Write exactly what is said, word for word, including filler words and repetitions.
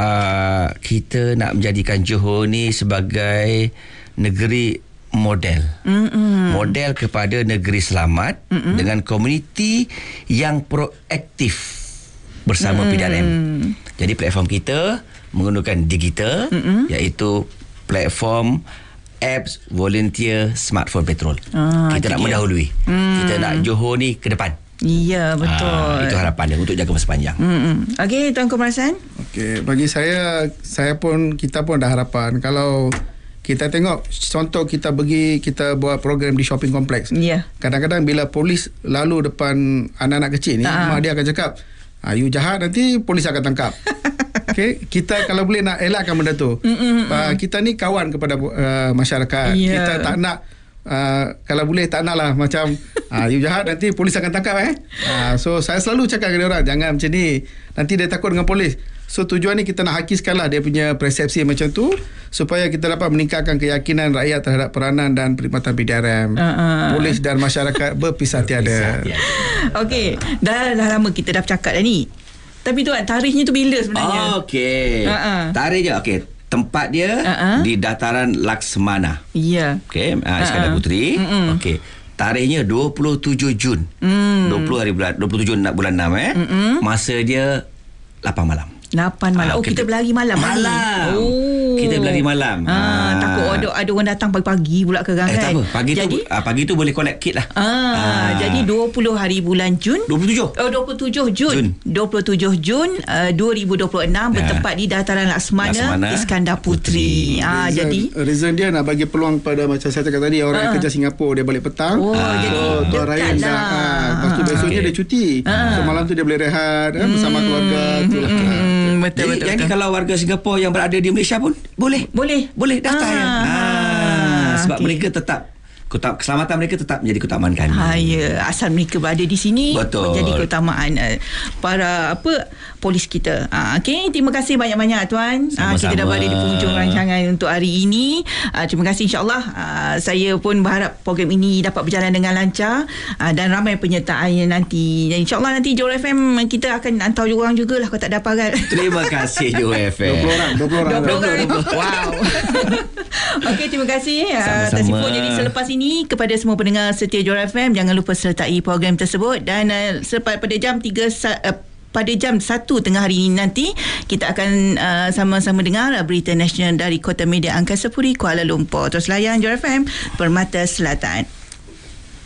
uh, kita nak menjadikan Johor ni sebagai negeri model. Mm-mm. Model kepada negeri selamat. Mm-mm. Dengan komuniti yang proaktif bersama Mm-mm. P D R M. Jadi platform kita menggunakan digital, Mm-mm. iaitu platform apps volunteer smartphone patrol. Ah, kita nak dia. mendahului. Mm. Kita nak Johor ni ke depan. Ya, betul. Ah, itu harapan dia untuk jaga masa panjang. Mm-mm. Okey, Tuan Komarasan. Okey, bagi saya, saya pun, kita pun ada harapan. Kalau kita tengok, contoh kita pergi, kita buat program di shopping kompleks. Yeah. Kadang-kadang bila polis lalu depan anak-anak kecil ni, uh-huh. mak dia akan cakap, ah, you jahat, nanti polis akan tangkap. Okay, kita kalau boleh nak elakkan benda tu. Uh, kita ni kawan kepada uh, masyarakat. Yeah. Kita tak nak, uh, kalau boleh tak nak lah macam, ah, you jahat, nanti polis akan tangkap. eh. Uh, so, saya selalu cakap kepada orang, jangan macam ni. Nanti dia takut dengan polis. So tujuan ni kita nak hakiskanlah dia punya persepsi macam tu supaya kita dapat meningkatkan keyakinan rakyat terhadap peranan dan perkhidmatan P D R M. Uh-huh. Polis dan masyarakat berpisah tiada. Okey, dah, dah lama kita dah bercakap dah ni. Tapi tu tarikhnya tu bila sebenarnya? Okey. Uh-huh. Tarikhnya okey. Tempat dia uh-huh. di dataran Laksmana. Ya. Yeah. Okey, uh, Iskandar uh-huh. Puteri. Uh-huh. Okey. Tarikhnya dua puluh tujuh Jun. Mm. dua puluh hari bulan dua puluh tujuh bulan enam eh. Mm-mm. Masa dia lapan malam. lapan malam. Ah, oh, kita, kita berlari malam. Malam. Oh. Kita berlari malam. Ah, ah. Takut ada ada orang datang pagi-pagi pula ke kan? Eh, tak apa. Pagi jadi, tu ah, pagi tu boleh collect kit lah. Ah, ah. Jadi dua puluh hari bulan Jun. dua puluh tujuh. Oh, dua puluh tujuh Jun. Jun. dua puluh tujuh Jun uh, dua ribu dua puluh enam ya. Bertempat di dataran Laksmana, Laksmana Iskandar Puteri. Ah, reason, jadi reason dia nak bagi peluang pada macam saya cakap tadi orang ah. yang kerja Singapura dia balik petang. Oh, ah. jadi so, Tuan Raya lah. nak ah. Lepas tu besoknya okay. dia cuti. Ah. So malam tu dia boleh rehat hmm. bersama keluarga tu lah. Hmm. Betul, jadi, betul, jadi betul. kalau warga Singapura yang berada di Malaysia pun boleh. Boleh. Boleh daftar. Ah. Ah. Sebab okay. mereka tetap keselamatan mereka tetap menjadi keutamaan kami. Ha, ya, asal mereka berada di sini betul. Menjadi keutamaan uh, para apa polis kita. Ha, okey, terima kasih banyak-banyak tuan. Ha, kita dah berada di penghujung rancangan untuk hari ini. Ha, terima kasih insya-Allah. Ha, saya pun berharap program ini dapat berjalan dengan lancar ha, dan ramai penyertaannya nanti. Dan insya-Allah nanti Johor F M kita akan hantar orang jugalah kalau tak ada aparat. Terima kasih Johor F M. dua puluh orang, dua puluh orang. dua puluh orang. Wow. Okey, terima kasih atas info. Jadi selepas ini kepada semua pendengar setia Johor F M, jangan lupa sertai program tersebut dan uh, selepas pada jam tiga uh, pada jam satu tengah hari ini nanti kita akan uh, sama-sama dengar berita nasional dari Kota Media Angkasa Puri Kuala Lumpur. Terus layan Johor F M Permata Selatan.